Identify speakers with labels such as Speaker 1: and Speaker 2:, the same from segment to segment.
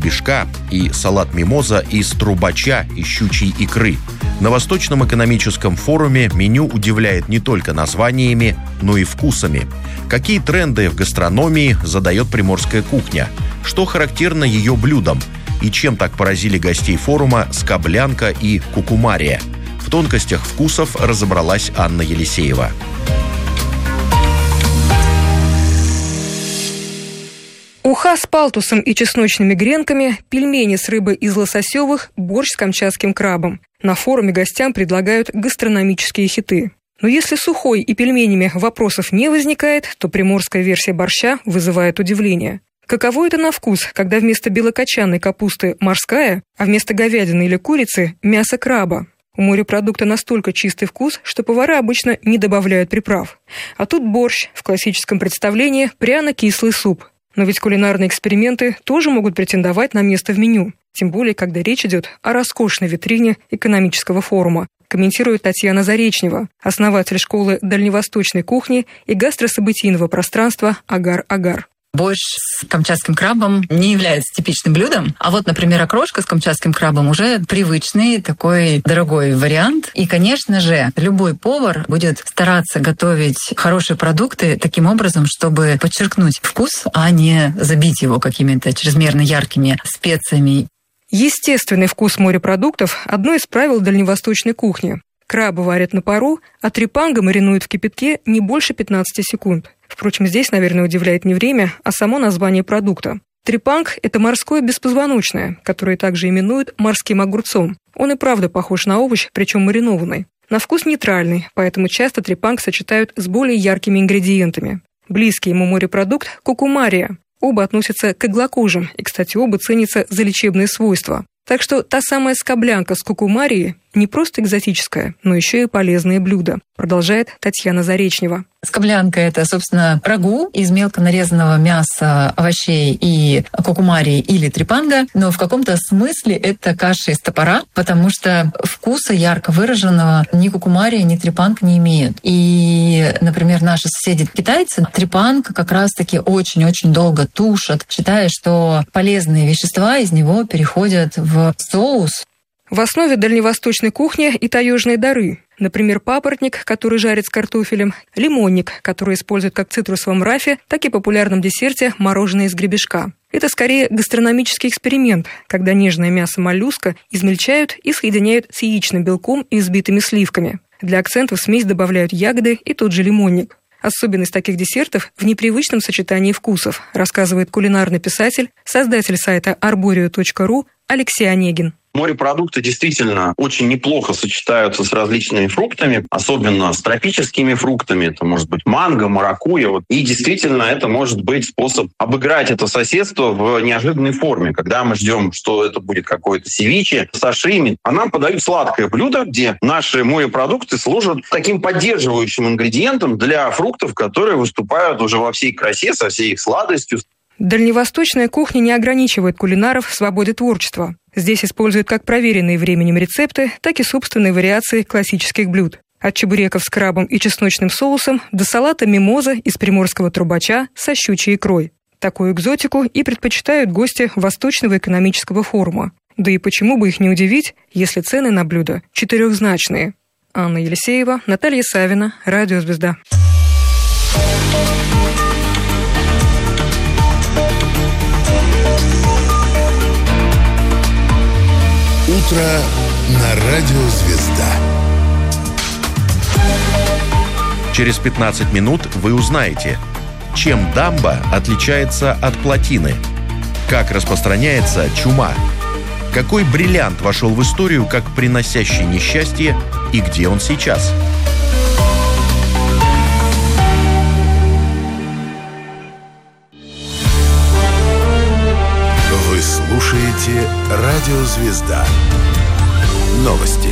Speaker 1: гребешка и салат мимоза из трубача и щучьей икры. На Восточном экономическом форуме меню удивляет не только названиями, но и вкусами. Какие тренды в гастрономии задает приморская кухня? Что характерно ее блюдам? И чем так поразили гостей форума скоблянка и кукумария? В тонкостях вкусов разобралась Анна Елисеева.
Speaker 2: Уха с палтусом и чесночными гренками, пельмени с рыбой из лососевых, борщ с камчатским крабом. На форуме гостям предлагают гастрономические хиты. Но если с ухой и пельменями вопросов не возникает, то приморская версия борща вызывает удивление. Каково это на вкус, когда вместо белокочанной капусты морская, а вместо говядины или курицы мясо краба? У морепродукта настолько чистый вкус, что повара обычно не добавляют приправ. А тут борщ, в классическом представлении пряно-кислый суп. Но ведь кулинарные эксперименты тоже могут претендовать на место в меню. Тем более, когда речь идет о роскошной витрине экономического форума, комментирует Татьяна Заречнева, основатель школы дальневосточной кухни и гастрособытийного пространства «Агар-Агар».
Speaker 3: Борщ с камчатским крабом не является типичным блюдом, а вот, например, окрошка с камчатским крабом уже привычный, такой дорогой вариант. И, конечно же, любой повар будет стараться готовить хорошие продукты таким образом, чтобы подчеркнуть вкус, а не забить его какими-то чрезмерно яркими специями.
Speaker 2: Естественный вкус морепродуктов – одно из правил дальневосточной кухни. Крабы варят на пару, а трепанго маринуют в кипятке не больше 15 секунд. Впрочем, здесь, наверное, удивляет не время, а само название продукта. Трепанг – это морское беспозвоночное, которое также именуют морским огурцом. Он и правда похож на овощ, причем маринованный. На вкус нейтральный, поэтому часто трепанг сочетают с более яркими ингредиентами. Близкий ему морепродукт – кукумария. Оба относятся к иглокожим, и, кстати, оба ценятся за лечебные свойства. Так что та самая скоблянка с кукумарией не просто экзотическое, но еще и полезное блюдо, продолжает Татьяна Заречнева.
Speaker 3: Скоблянка – это, собственно, рагу из мелко нарезанного мяса, овощей и кукумарии или трепанго, но в каком-то смысле это каша из топора, потому что вкуса ярко выраженного ни кукумария, ни трепанг не имеют. И, например, наши соседи-китайцы трепанг как раз-таки очень-очень долго тушат, считая, что полезные вещества из него переходят в соус.
Speaker 2: В основе дальневосточной кухни и таежные дары. Например, папоротник, который жарят с картофелем, лимонник, который используют как в цитрусовом рафе, так и в популярном десерте мороженое из гребешка. Это скорее гастрономический эксперимент, когда нежное мясо моллюска измельчают и соединяют с яичным белком и взбитыми сливками. Для акцента в смесь добавляют ягоды и тот же лимонник. Особенность таких десертов в непривычном сочетании вкусов, рассказывает кулинарный писатель, создатель сайта arborio.ru Алексей Онегин.
Speaker 4: Морепродукты действительно очень неплохо сочетаются с различными фруктами, особенно с тропическими фруктами. Это может быть манго, маракуйя. И действительно это может быть способ обыграть это соседство в неожиданной форме. Когда мы ждем, что это будет какое-то севиче, сашими, а нам подают сладкое блюдо, где наши морепродукты служат таким поддерживающим ингредиентом для фруктов, которые выступают уже во всей красе, со всей их сладостью.
Speaker 2: Дальневосточная кухня не ограничивает кулинаров в свободе творчества. Здесь используют как проверенные временем рецепты, так и собственные вариации классических блюд. От чебуреков с крабом и чесночным соусом до салата мимоза из приморского трубача со щучьей икрой. Такую экзотику и предпочитают гости Восточного экономического форума. Да и почему бы их не удивить, если цены на блюда четырехзначные. Анна Елисеева, Наталья Савина, Радио «Звезда».
Speaker 5: Утро на Радио «Звезда».
Speaker 1: Через 15 минут вы узнаете, чем дамба отличается от плотины, как распространяется чума, какой бриллиант вошел в историю как приносящий несчастье и где он сейчас.
Speaker 5: Вы слушаете Радио «Звезда». Новости.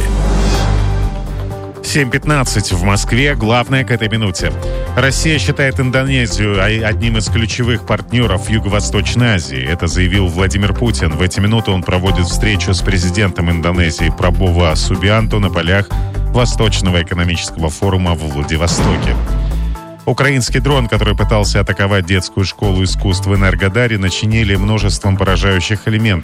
Speaker 6: 7:15 в Москве. Главное к этой минуте. Россия считает Индонезию одним из ключевых партнеров Юго-Восточной Азии. Это заявил Владимир Путин. В эти минуты он проводит встречу с президентом Индонезии Прабово Субианто на полях Восточного экономического форума в Владивостоке. Украинский дрон, который пытался атаковать детскую школу искусств в Энергодаре, начинили множеством поражающих элементов.